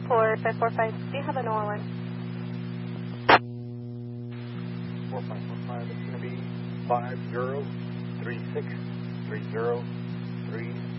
4545, do you have a NOAA 1? 4545, it's going to be 50363030.